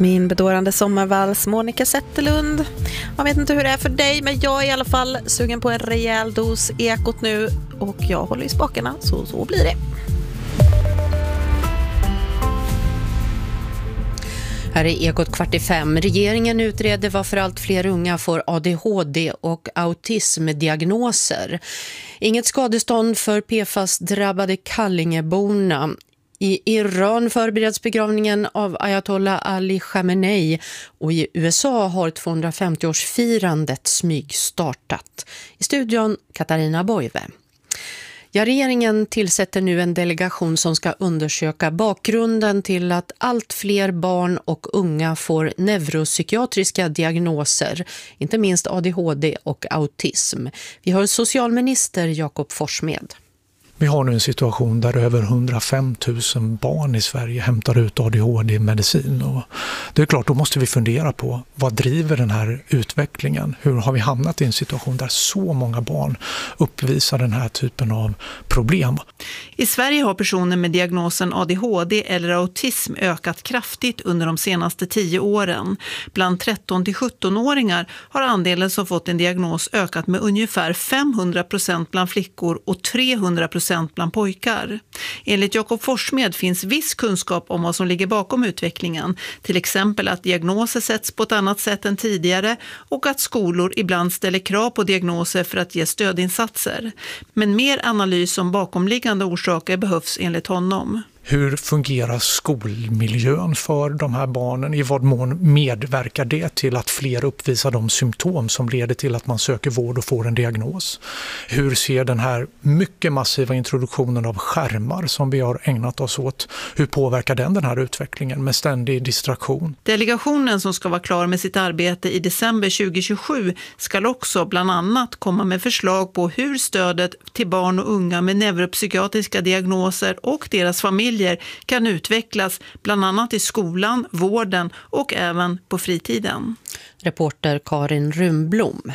Min bedårande sommarvals Monica Zetterlund. Jag vet inte hur det är för dig, men jag är i alla fall sugen på en rejäl dos Ekot nu. Och jag håller i spakarna, så blir det. Här är Ekot 4:45. Regeringen utreder varför allt fler unga får ADHD och autismdiagnoser. Inget skadestånd för PFAS-drabbade Kallingeborna. I Iran förbereds begravningen av Ayatollah Ali Khamenei och i USA har 250-årsfirandet smygstartat. I studion Katarina Boive. Ja, regeringen tillsätter nu en delegation som ska undersöka bakgrunden till att allt fler barn och unga får neuropsykiatriska diagnoser, inte minst ADHD och autism. Vi har socialminister Jakob Forssmed. Vi har nu en situation där över 105 000 barn i Sverige hämtar ut ADHD-medicin. Och det är klart, då måste vi fundera på vad driver den här utvecklingen? Hur har vi hamnat i en situation där så många barn uppvisar den här typen av problem? I Sverige har personer med diagnosen ADHD eller autism ökat kraftigt under de senaste 10 åren. Bland 13-17-åringar har andelen som fått en diagnos ökat med ungefär 500% bland flickor och 300% bland pojkar. Enligt Jakob Forssmed finns viss kunskap om vad som ligger bakom utvecklingen. Till exempel att diagnoser sätts på ett annat sätt än tidigare och att skolor ibland ställer krav på diagnoser för att ge stödinsatser. Men mer analys om bakomliggande orsaker behövs enligt honom. Hur fungerar skolmiljön för de här barnen? I vad mån medverkar det till att fler uppvisar de symptom som leder till att man söker vård och får en diagnos? Hur ser den här mycket massiva introduktionen av skärmar som vi har ägnat oss åt, hur påverkar den här utvecklingen med ständig distraktion? Delegationen som ska vara klar med sitt arbete i december 2027 ska också bland annat komma med förslag på hur stödet till barn och unga med neuropsykiatriska diagnoser och deras familjer kan utvecklas bland annat i skolan, vården och även på fritiden. Reporter Karin Rumblom.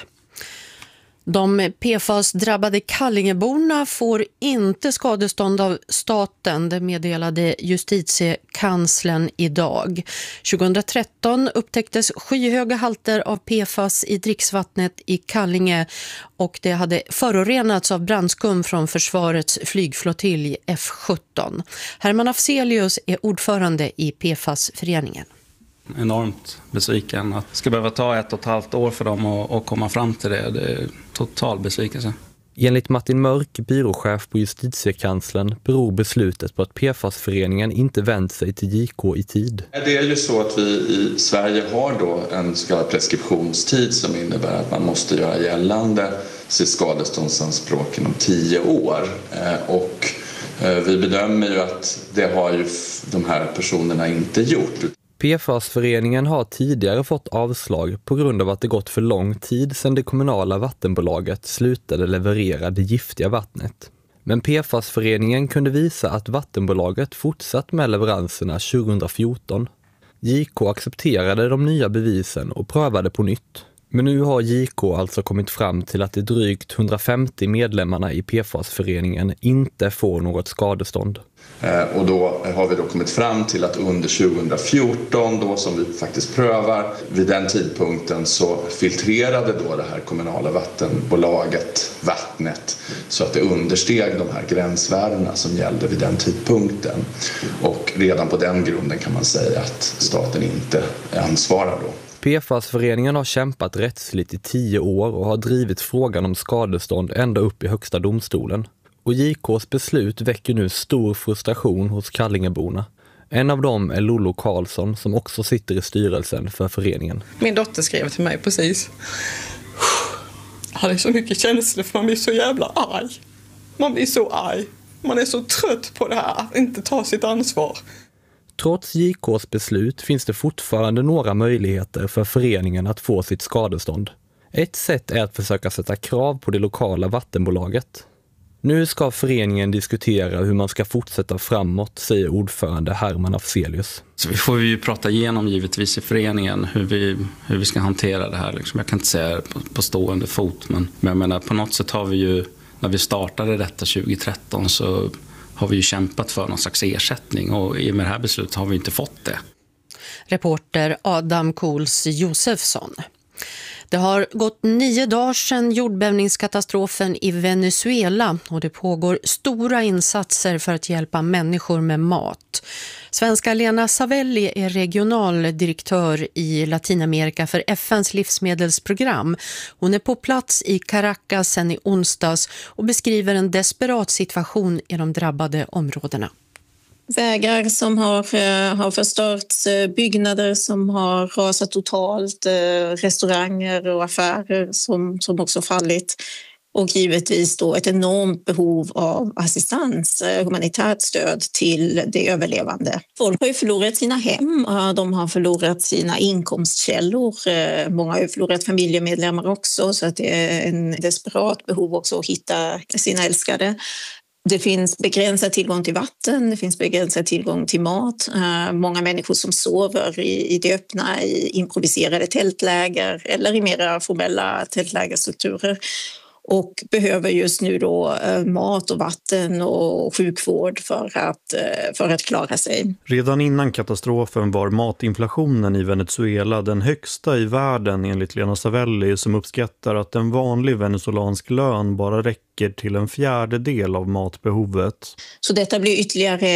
De PFAS-drabbade Kallingeborna får inte skadestånd av staten, det meddelade justitiekanslern idag. 2013 upptäcktes skyhöga halter av PFAS i dricksvattnet i Kallinge och det hade förorenats av brandskum från försvarets flygflottilj F-17. Herman Afzelius är ordförande i PFAS-föreningen. Enormt besviken. Att det ska behöva ta 1,5 år för dem att komma fram till det. Det är total besvikelse. Enligt Martin Mörk, byråchef på justitiekanslern, beror beslutet på att PFAS-föreningen inte vänt sig till JK i tid. Det är ju så att vi i Sverige har då en så kallad preskriptionstid som innebär att man måste göra gällande sitt skadeståndsanspråk inom 10 år. Och vi bedömer ju att det har ju de här personerna inte gjort. PFAS-föreningen har tidigare fått avslag på grund av att det gått för lång tid sedan det kommunala vattenbolaget slutade leverera det giftiga vattnet. Men PFAS-föreningen kunde visa att vattenbolaget fortsatt med leveranserna 2014. JK accepterade de nya bevisen och prövade på nytt. Men nu har JK alltså kommit fram till att de drygt 150 medlemmarna i PFAS-föreningen inte får något skadestånd. Och då har vi då kommit fram till att under 2014 då, som vi faktiskt prövar, vid den tidpunkten så filtrerade då det här kommunala vattenbolaget vattnet så att det understeg de här gränsvärdena som gällde vid den tidpunkten. Och redan på den grunden kan man säga att staten inte ansvarar då. PFAS-föreningen har kämpat rättsligt i 10 år och har drivit frågan om skadestånd ända upp i högsta domstolen. Och JKs beslut väcker nu stor frustration hos Kallingeborna. En av dem är Lolo Karlsson som också sitter i styrelsen för föreningen. Min dotter skrev till mig precis. Jag hade så mycket känslor för man blir så jävla arg. Man blir så arg. Man är så trött på det här att inte ta sitt ansvar. Trots JKs beslut finns det fortfarande några möjligheter för föreningen att få sitt skadestånd. Ett sätt är att försöka sätta krav på det lokala vattenbolaget. Nu ska föreningen diskutera hur man ska fortsätta framåt, säger ordförande Herman Afzelius. Så vi får ju prata igenom givetvis i föreningen hur vi ska hantera det här. Liksom. Jag kan inte säga på stående fot, men jag menar på något sätt har vi ju, när vi startade detta 2013 så har vi ju kämpat för någon slags ersättning och i och med det här beslutet har vi inte fått det. Reporter Adam Kools Josefsson. Det har gått 9 dagar sedan jordbävningskatastrofen i Venezuela och det pågår stora insatser för att hjälpa människor med mat. Svenska Lena Savelli är regionaldirektör i Latinamerika för FNs livsmedelsprogram. Hon är på plats i Caracas sedan i onsdags och beskriver en desperat situation i de drabbade områdena. Vägar som har förstörts, byggnader som har rasat totalt, restauranger och affärer som också fallit. Och givetvis då ett enormt behov av assistans, humanitärt stöd till de överlevande. Folk har ju förlorat sina hem, de har förlorat sina inkomstkällor. Många har ju förlorat familjemedlemmar också, så att det är en desperat behov också att hitta sina älskade. Det finns begränsad tillgång till vatten, det finns begränsad tillgång till mat. Många människor som sover i det öppna, i improviserade tältläger eller i mer formella tältlägerstrukturer. Och behöver just nu då mat och vatten och sjukvård för att klara sig. Redan innan katastrofen var matinflationen i Venezuela den högsta i världen enligt Lena Savelli, som uppskattar att en vanlig venezuelansk lön bara räcker till en fjärdedel av matbehovet. Så detta blir ytterligare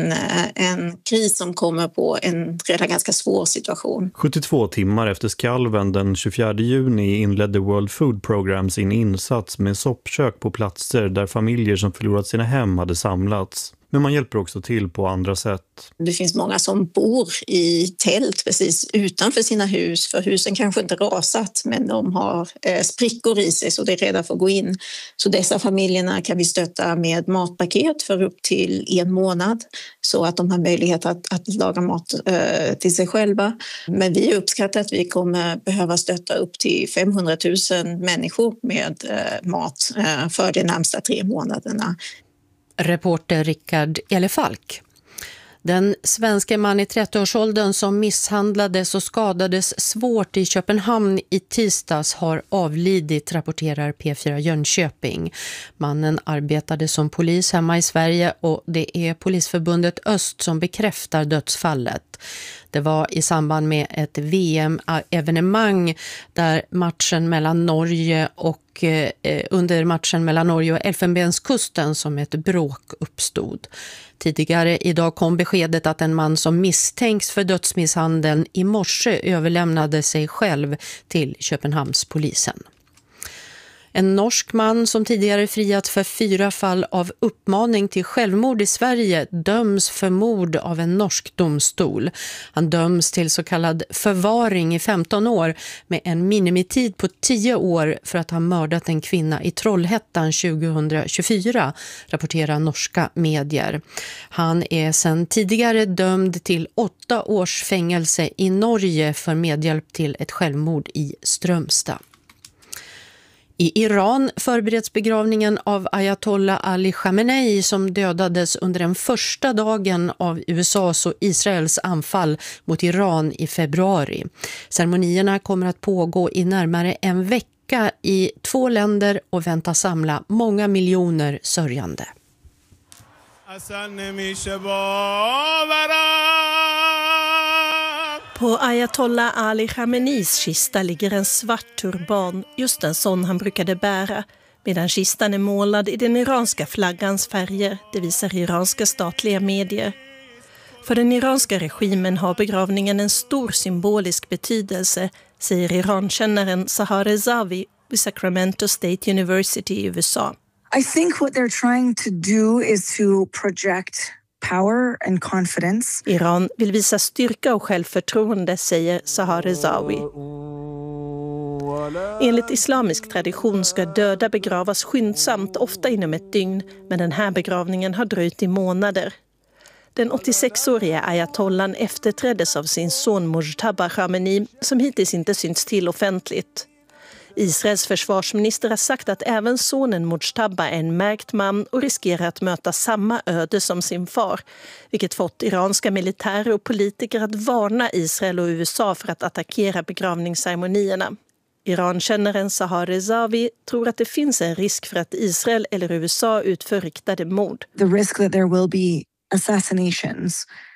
en kris som kommer på en redan ganska svår situation. 72 timmar efter skalven den 24 juni inledde World Food Program sin insats med soppkök på platser där familjer som förlorat sina hem hade samlats. Men man hjälper också till på andra sätt. Det finns många som bor i tält precis utanför sina hus. För husen kanske inte rasat, men de har sprickor i sig så det är redan för att gå in. Så dessa familjerna kan vi stötta med matpaket för upp till 1 månad. Så att de har möjlighet att laga mat till sig själva. Men vi uppskattar att vi kommer behöva stötta upp till 500 000 människor med mat för de närmsta 3 månaderna. Reporter Rickard Elefalk. Den svenska man i 30-årsåldern som misshandlades och skadades svårt i Köpenhamn i tisdags har avlidit, rapporterar P4 Jönköping. Mannen arbetade som polis hemma i Sverige och det är Polisförbundet Öst som bekräftar dödsfallet. Det var i samband med ett VM-evenemang där matchen mellan Norge och under matchen mellan Norge och Elfenbenskusten som ett bråk uppstod. Tidigare idag kom beskedet att en man som misstänks för dödsmisshandeln i morse överlämnade sig själv till Köpenhamnspolisen. En norsk man som tidigare friat för 4 fall av uppmaning till självmord i Sverige döms för mord av en norsk domstol. Han döms till så kallad förvaring i 15 år med en minimitid på 10 år för att ha mördat en kvinna i Trollhättan 2024, rapporterar norska medier. Han är sedan tidigare dömd till 8 års fängelse i Norge för medhjälp till ett självmord i Strömstad. I Iran förbereds begravningen av Ayatollah Ali Khamenei som dödades under den första dagen av USAs och Israels anfall mot Iran i februari. Ceremonierna kommer att pågå i närmare en vecka i 2 länder och väntas samla många miljoner sörjande. På Ayatollah Ali Khameneis kista ligger en svart turban, just en sån han brukade bära, medan kistan är målad i den iranska flaggans färger, det visar iranska statliga medier. För den iranska regimen har begravningen en stor symbolisk betydelse, säger Irankännaren Sahar Rezavi vid Sacramento State University i USA. I think what they're trying to do is to project power and confidence. Iran vill visa styrka och självförtroende, säger Sahar Rezavi. Enligt islamisk tradition ska döda begravas skyndsamt, ofta inom ett dygn, men den här begravningen har dröjt i månader. Den 86-åriga ayatollan efterträddes av sin son Mujtaba Khamenei, som hittills inte synts till offentligt. Israels försvarsminister har sagt att även sonen Mujtaba är en märkt man och riskerar att möta samma öde som sin far, vilket fått iranska militärer och politiker att varna Israel och USA för att attackera begravningsceremonierna. Irankännaren Sahar Rezavi tror att det finns en risk för att Israel eller USA utför riktade mord. The risk that there will be assassinations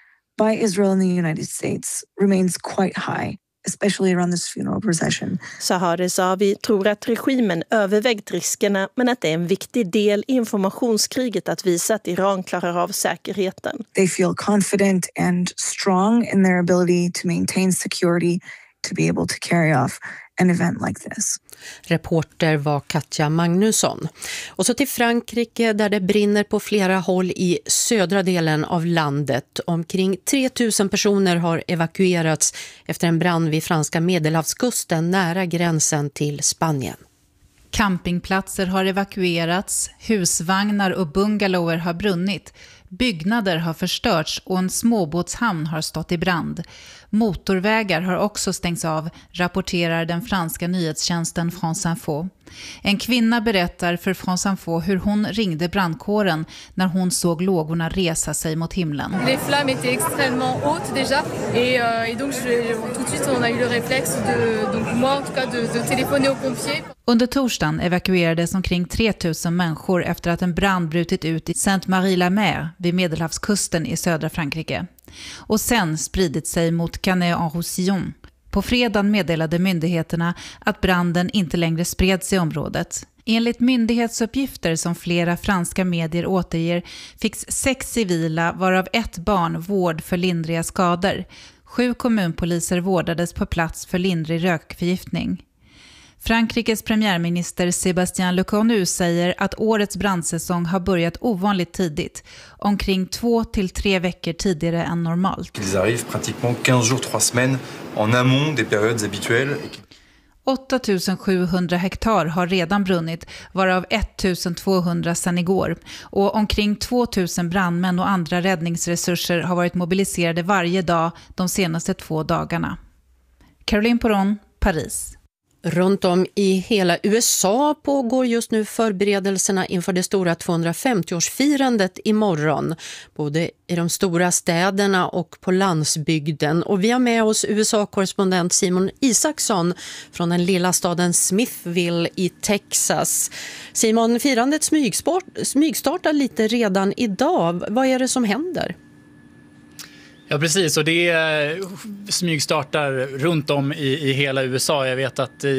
by Israel and the United States remains quite high, especially around this funeral procession. Sahar Rezavi tror att regimen övervägt riskerna, men att det är en viktig del i informationskriget att visa att Iran klarar av säkerheten. They feel confident and strong in their ability to maintain security, to be able to carry off an event like this. Reporter var Katja Magnusson. Och så till Frankrike där det brinner på flera håll i södra delen av landet. Omkring 3000 personer har evakuerats efter en brand vid franska Medelhavskusten nära gränsen till Spanien. Campingplatser har evakuerats, husvagnar och bungalower har brunnit. Byggnader har förstörts och en småbåtshamn har stått i brand. Motorvägar har också stängts av, rapporterar den franska nyhetstjänsten France Info. En kvinna berättar för France Info hur hon ringde brandkåren när hon såg lågorna resa sig mot himlen. Les flammes étaient extrêmement hautes déjà et donc tout de suite on a eu le réflexe donc moi en tout cas de téléphoner aux pompiers. Under torsdagen evakuerades omkring 3000 människor efter att en brand brutit ut i Sainte-Marie-la-Mer vid Medelhavskusten i södra Frankrike. Och sen spridit sig mot Canet-en-Roussillon. På fredagen meddelade myndigheterna att branden inte längre spred sig i området. Enligt myndighetsuppgifter som flera franska medier återger fick 6 civila, varav 1 barn, vård för lindriga skador. 7 kommunpoliser vårdades på plats för lindrig rökförgiftning. Frankrikes premiärminister Sébastien Lecornu säger att årets brandsäsong har börjat ovanligt tidigt, omkring 2 till 3 veckor tidigare än normalt. Ils arrivent pratiquement 15 jours, 3 semaines en amont des périodes habituelles. 8700 hektar har redan brunnit, varav 1200 sedan igår. Och omkring 2000 brandmän och andra räddningsresurser har varit mobiliserade varje dag de senaste 2 dagarna. Caroline Poron, Paris. Runt om i hela USA pågår just nu förberedelserna inför det stora 250-årsfirandet imorgon. Både i de stora städerna och på landsbygden. Och vi har med oss USA-korrespondent Simon Isaksson från den lilla staden Smithville i Texas. Simon, firandet smygstartar lite redan idag. Vad är det som händer? Ja, precis. Och det smygstartar runt om i hela USA. Jag vet att